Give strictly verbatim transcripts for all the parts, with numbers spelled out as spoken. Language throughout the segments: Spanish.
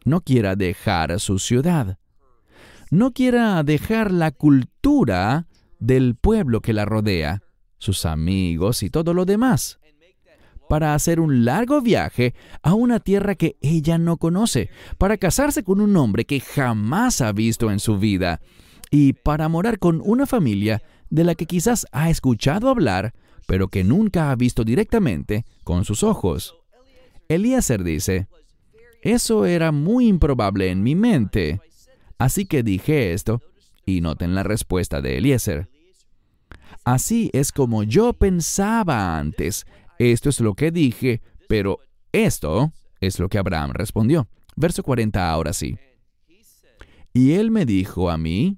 no quiera dejar su ciudad. No quiera dejar la cultura del pueblo que la rodea, sus amigos y todo lo demás, para hacer un largo viaje a una tierra que ella no conoce, para casarse con un hombre que jamás ha visto en su vida y para morar con una familia de la que quizás ha escuchado hablar, pero que nunca ha visto directamente con sus ojos. Eliezer dice, eso era muy improbable en mi mente, así que dije esto, y noten la respuesta de Eliezer. Así es como yo pensaba antes. Esto es lo que dije, pero esto es lo que Abraham respondió. Verso cuarenta ahora sí. Y él me dijo a mí,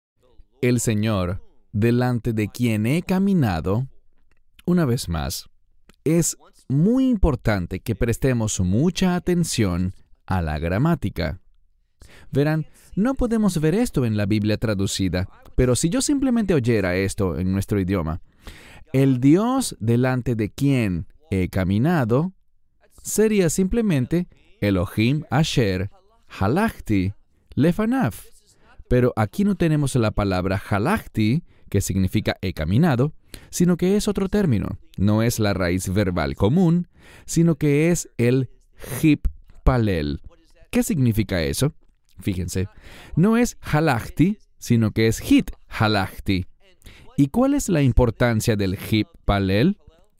el Señor, delante de quien he caminado, una vez más, es muy importante que prestemos mucha atención a la gramática. Verán, no podemos ver esto en la Biblia traducida, pero si yo simplemente oyera esto en nuestro idioma, el Dios delante de quien he caminado sería simplemente Elohim Asher Halachti Lefanav. Pero aquí no tenemos la palabra halachti, que significa he caminado, sino que es otro término. No es la raíz verbal común, sino que es el hip-palel. ¿Qué significa eso? Fíjense, no es halachti, sino que es hit halachti. ¿Y cuál es la importancia del hip-palel?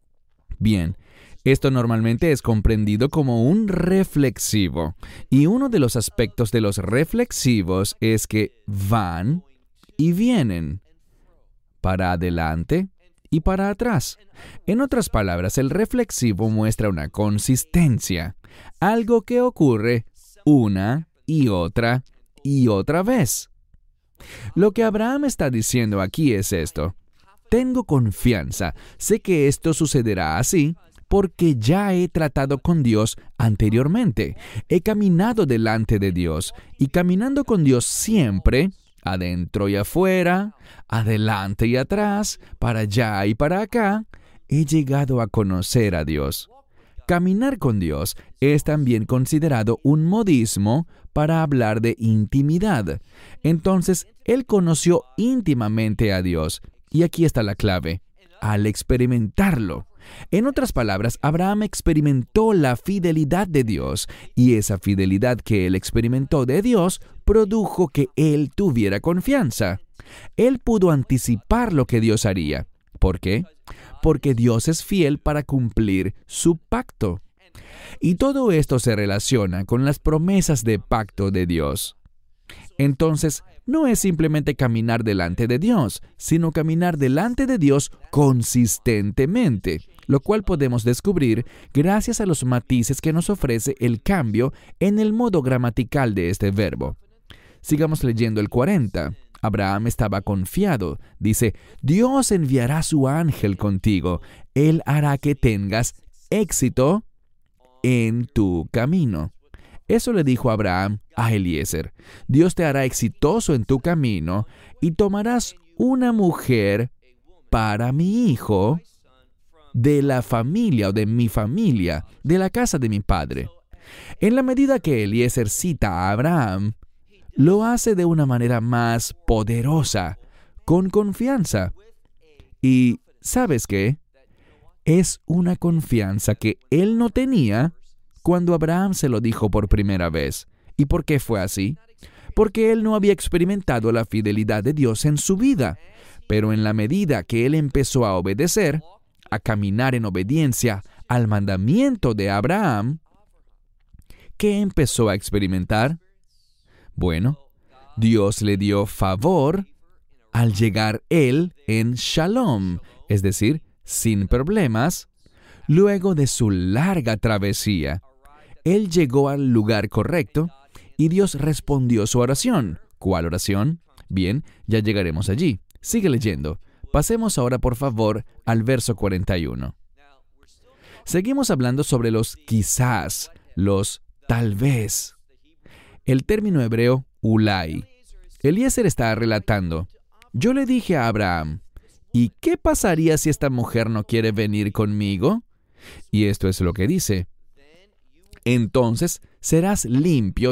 Bien, esto normalmente es comprendido como un reflexivo. Y uno de los aspectos de los reflexivos es que van y vienen, para adelante y para atrás. En otras palabras, el reflexivo muestra una consistencia, algo que ocurre una y otra y otra vez. Lo que Abraham está diciendo aquí es esto. Tengo confianza, sé que esto sucederá así, porque ya he tratado con Dios anteriormente. He caminado delante de Dios, y caminando con Dios siempre, adentro y afuera, adelante y atrás, para allá y para acá, he llegado a conocer a Dios. Caminar con Dios es también considerado un modismo para hablar de intimidad. Entonces, él conoció íntimamente a Dios. Y aquí está la clave, al experimentarlo. En otras palabras, Abraham experimentó la fidelidad de Dios, y esa fidelidad que él experimentó de Dios produjo que él tuviera confianza. Él pudo anticipar lo que Dios haría. ¿Por qué? Porque Dios es fiel para cumplir su pacto. Y todo esto se relaciona con las promesas de pacto de Dios. Entonces, no es simplemente caminar delante de Dios, sino caminar delante de Dios consistentemente, lo cual podemos descubrir gracias a los matices que nos ofrece el cambio en el modo gramatical de este verbo. Sigamos leyendo el cuarenta. Abraham estaba confiado. Dice, Dios enviará su ángel contigo. Él hará que tengas éxito en tu camino. Eso le dijo Abraham a Eliezer. Dios te hará exitoso en tu camino y tomarás una mujer para mi hijo de la familia o de mi familia, de la casa de mi padre. En la medida que Eliezer cita a Abraham, lo hace de una manera más poderosa, con confianza. Y, ¿sabes qué? Es una confianza que él no tenía cuando Abraham se lo dijo por primera vez. ¿Y por qué fue así? Porque él no había experimentado la fidelidad de Dios en su vida. Pero en la medida que él empezó a obedecer, a caminar en obediencia al mandamiento de Abraham, ¿qué empezó a experimentar? Bueno, Dios le dio favor al llegar él en Shalom, es decir, sin problemas, luego de su larga travesía. Él llegó al lugar correcto y Dios respondió su oración. ¿Cuál oración? Bien, ya llegaremos allí. Sigue leyendo. Pasemos ahora, por favor, al verso cuarenta y uno. Seguimos hablando sobre los quizás, los tal vez. El término hebreo, ulai. Eliezer está relatando, yo le dije a Abraham, ¿y qué pasaría si esta mujer no quiere venir conmigo? Y esto es lo que dice, entonces serás limpio